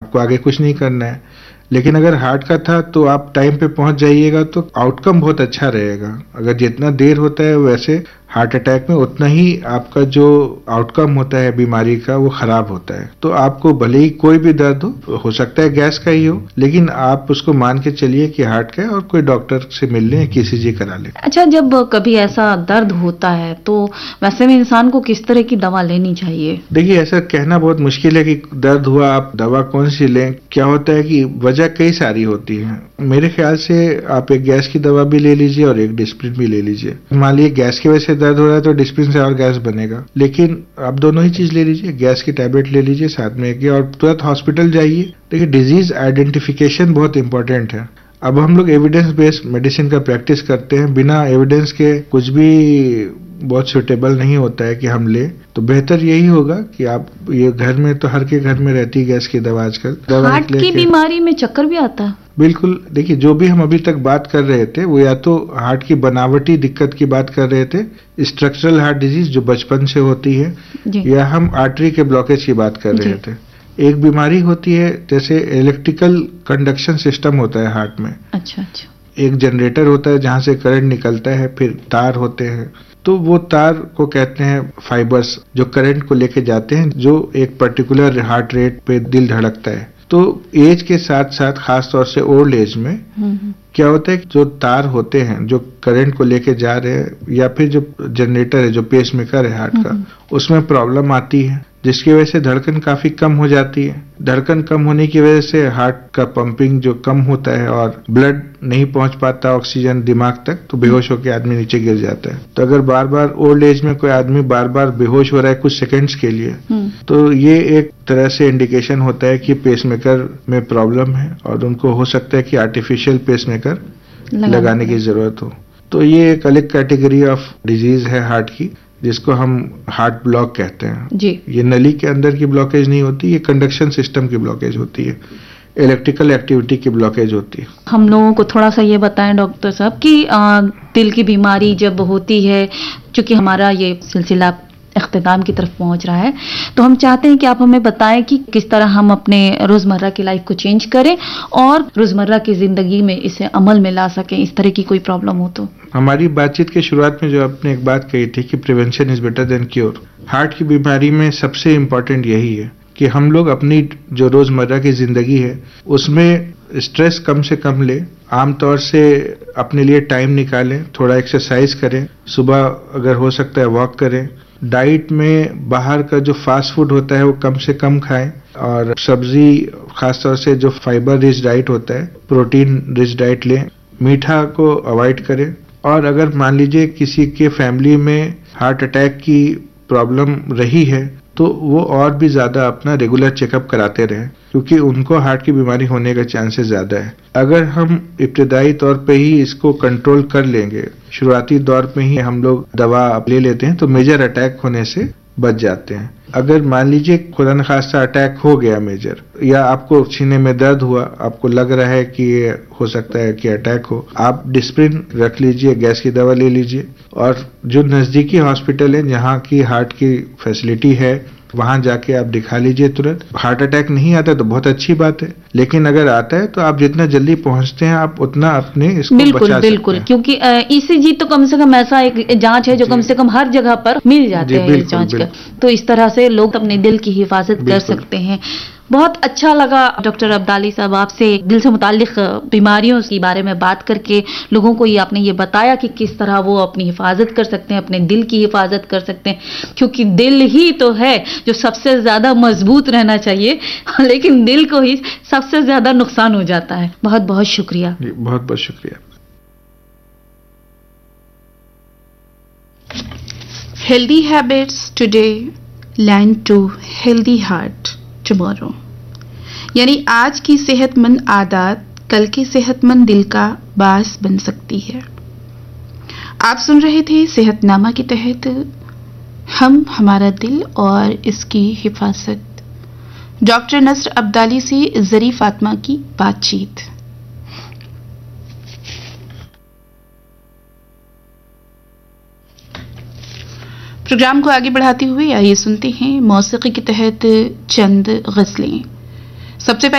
आपको आगे कुछ नहीं करना है। लेकिन अगर हार्ट का था तो आप टाइम पे पहुंच जाइएगा तो आउटकम बहुत अच्छा रहेगा। अगर जितना देर होता है वैसे हार्ट अटैक में उतना ही आपका जो आउटकम होता है बीमारी का वो खराब होता है। तो आपको भले ही कोई भी दर्द हो सकता है गैस का ही हो, लेकिन आप उसको मान के चलिए कि हार्ट का है और कोई डॉक्टर से मिल लें, ईसीजी करा लें। अच्छा, जब कभी ऐसा दर्द होता है तो वैसे में इंसान को किस तरह की दवा लेनी चाहिए? देखिए, ऐसा कहना बहुत मुश्किल है कि दर्द हुआ आप दवा कौन सी लें। क्या होता है कि वजह कई सारी होती है। मेरे ख्याल से आप एक गैस की दवा भी ले लीजिए और एक डिस्प्रिन भी ले लीजिए। मान लीजिए गैस की वजह से दर्द हो रहा है तो डिस्प्रिन से और गैस बनेगा, लेकिन आप दोनों ही चीज ले लीजिए, गैस की टैबलेट ले लीजिए साथ में एक, और तुरंत हॉस्पिटल जाइए। देखिए, डिजीज आइडेंटिफिकेशन बहुत इंपॉर्टेंट है। अब हम लोग एविडेंस बेस्ड मेडिसिन का प्रैक्टिस करते हैं, बिना एविडेंस के कुछ भी बहुत सुटेबल नहीं होता है कि हम ले। तो बेहतर यही होगा कि आप ये घर में तो हर के घर में रहती है गैस की दवा आजकल। हार्ट की बीमारी में चक्कर भी आता है? बिल्कुल। देखिए, जो भी हम अभी तक बात कर रहे थे वो या तो हार्ट की बनावटी दिक्कत की बात कर रहे थे, स्ट्रक्चरल हार्ट डिजीज जो बचपन से होती है, या हम आर्टरी के ब्लॉकेज की बात कर रहे थे। एक बीमारी होती है जैसे इलेक्ट्रिकल कंडक्शन सिस्टम होता है हार्ट में। अच्छा। एक जनरेटर होता है जहां से करंट निकलता है, फिर तार होते हैं। तो वो तार को कहते हैं फाइबर्स, जो करंट को लेके जाते हैं, जो एक पर्टिकुलर हार्ट रेट पे दिल धड़कता है। तो एज के साथ साथ खास तौर से ओल्ड एज में क्या होता है कि जो तार होते हैं जो करंट को लेके जा रहे हैं, या फिर जो जनरेटर है जो पेसमेकर है हार्ट का, उसमें प्रॉब्लम आती है, जिसकी वजह से धड़कन काफी कम हो जाती है। धड़कन कम होने की वजह से हार्ट का पंपिंग जो कम होता है और ब्लड नहीं पहुंच पाता ऑक्सीजन दिमाग तक, तो बेहोश होकर आदमी नीचे गिर जाता है। तो अगर बार बार ओल्ड एज में कोई आदमी बार बार बेहोश हो रहा है कुछ सेकंड्स के लिए, तो ये एक तरह से इंडिकेशन होता है कि पेसमेकर में प्रॉब्लम है और उनको हो सकता है कि आर्टिफिशियल पेसमेकर लगाने की जरूरत हो। तो ये एक अलग कैटेगरी ऑफ डिजीज है हार्ट की, जिसको हम हार्ट ब्लॉक कहते हैं जी। ये नली के अंदर की ब्लॉकेज नहीं होती, ये कंडक्शन सिस्टम की ब्लॉकेज होती है, इलेक्ट्रिकल एक्टिविटी की ब्लॉकेज होती है। हम लोगों को थोड़ा सा ये बताएं डॉक्टर साहब कि दिल की बीमारी जब होती है, चूंकि हमारा ये सिलसिला इख्तिताम की तरफ पहुंच रहा है, तो हम चाहते हैं कि आप हमें बताएं कि किस तरह हम अपने रोजमर्रा की लाइफ को चेंज करें और रोजमर्रा की जिंदगी में इसे अमल में ला सकें, इस तरह की कोई प्रॉब्लम हो तो। हमारी बातचीत के शुरुआत में जो आपने एक बात कही थी कि prevention is better than cure, heart की बीमारी में सबसे इम्पोर्टेंट यही है कि हम लोग अपनी जो रोजमर्रा की जिंदगी है उसमें स्ट्रेस कम से कम लें, आमतौर से अपने लिए टाइम निकालें, थोड़ा एक्सरसाइज करें, सुबह अगर हो सकता है वॉक करें, डाइट में बाहर का जो फास्ट फूड होता है वो कम से कम खाएं, और सब्जी खासतौर से जो फाइबर रिच डाइट होता है, प्रोटीन रिच डाइट लें, मीठा को अवॉइड करें। और अगर मान लीजिए किसी के फैमिली में हार्ट अटैक की प्रॉब्लम रही है तो वो और भी ज्यादा अपना रेगुलर चेकअप कराते रहें, क्योंकि उनको हार्ट की बीमारी होने का चांसेस ज्यादा है। अगर हम इब्तदाई तौर पे ही इसको कंट्रोल कर लेंगे, शुरुआती दौर में ही हम लोग दवा ले लेते हैं, तो मेजर अटैक होने से बच जाते हैं। अगर मान लीजिए खुदा न खास्ता अटैक हो गया मेजर, या आपको सीने में दर्द हुआ, आपको लग रहा है कि ये हो सकता है कि अटैक हो, आप डिस्प्रिन रख लीजिए, गैस की दवा ले लीजिए, और जो नजदीकी हॉस्पिटल है जहाँ की हार्ट की फैसिलिटी है वहां जाके आप दिखा लीजिए तुरंत। हार्ट अटैक नहीं आता तो बहुत अच्छी बात है, लेकिन अगर आता है तो आप जितना जल्दी पहुंचते हैं आप उतना अपने इसको बचा सकते हैं। क्योंकि ईसीजी तो कम से कम ऐसा एक जांच है जो कम से कम हर जगह पर मिल जाते हैं इस जांच का, तो इस तरह से लोग अपने दिल की हिफाजत कर सकते हैं। बहुत अच्छा लगा डॉक्टर अब्दाली साहब आपसे दिल से मुताल्लिक बीमारियों के बारे में बात करके। लोगों को ये आपने ये बताया कि किस तरह वो अपनी हिफाजत कर सकते हैं, अपने दिल की हिफाजत कर सकते हैं, क्योंकि दिल ही तो है जो सबसे ज्यादा मजबूत रहना चाहिए, लेकिन दिल को ही सबसे ज्यादा नुकसान हो जाता है। बहुत बहुत शुक्रिया। बहुत बहुत शुक्रिया। Healthy habits today land to healthy heart tomorrow, यानी आज की सेहतमंद आदत कल के सेहतमंद दिल का बास बन सकती है। आप सुन रहे थे सेहतनामा के तहत हम हमारा दिल और इसकी हिफाजत, डॉक्टर नस्र अब्दाली से जरी फातिमा की बातचीत। प्रोग्राम को आगे बढ़ाते हुए आइए सुनते हैं मौसीकी के तहत चंद गज़लें। सबसे